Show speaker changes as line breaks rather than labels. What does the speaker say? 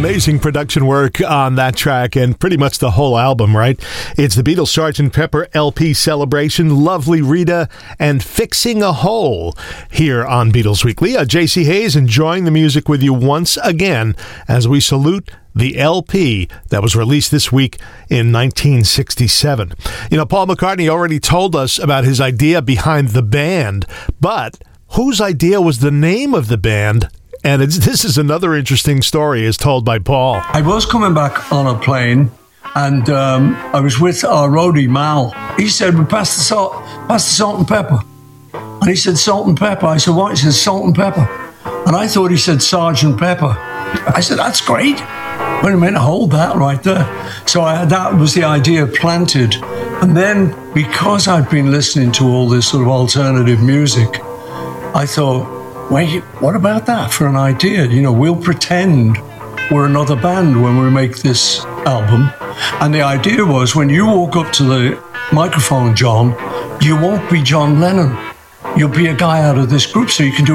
Amazing production work on that track and pretty much the whole album, right? It's the Beatles' Sgt. Pepper LP Celebration, Lovely Rita, and Fixing a Hole here on Beatles Weekly. J.C. Hayes enjoying the music with you once again as we salute the LP that was released this week in 1967. You know, Paul McCartney already told us about his idea behind the band, but whose idea was the name of the band? And this is another interesting story as told by Paul.
I was coming back on a plane and I was with our roadie, Mal. He said, "We pass the salt and pepper." And he said, "Salt and pepper." I said, "What?" He said, "Salt and pepper." And I thought he said Sgt. Pepper. I said, "That's great. Wait a minute, hold that right there." So that was the idea planted. And then because I'd been listening to all this sort of alternative music, I thought, wait, what about that for an idea? You know, we'll pretend we're another band when we make this album. And the idea was when you walk up to the microphone, John, you won't be John Lennon. You'll be a guy out of this group, so you can do